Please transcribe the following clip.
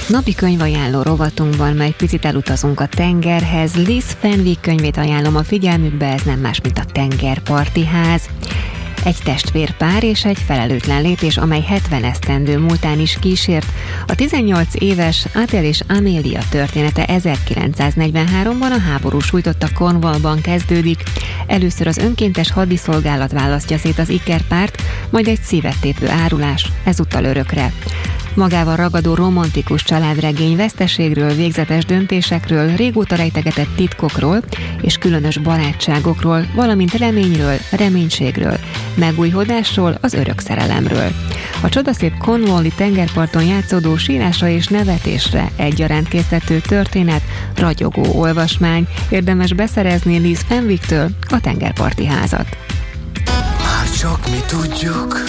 Napi könyvajánló rovatunkban, mely picit elutazunk a tengerhez, Liz Fenwick könyvét ajánlom a figyelmükbe, ez nem más, mint a Tengerparti ház. Egy testvérpár és egy felelőtlen lépés, amely 70 esztendő múltán is kísért. A 18 éves Adele és Amelia története 1943-ban a háború sújtotta Cornwallban kezdődik. Először az önkéntes hadiszolgálat választja szét az ikerpárt, majd egy szívet tépő árulás, ezúttal örökre. Magával ragadó romantikus családregény veszteségről, végzetes döntésekről, régóta rejtegetett titkokról és különös barátságokról, valamint reményről, reménységről, megújhodásról, az örök szerelemről. A csodaszép cornwalli tengerparton játszódó sírásra és nevetésre egyaránt késztető történet, ragyogó olvasmány, érdemes beszerezni Liz Fenwicktől a Tengerparti házat. Már csak mi tudjuk,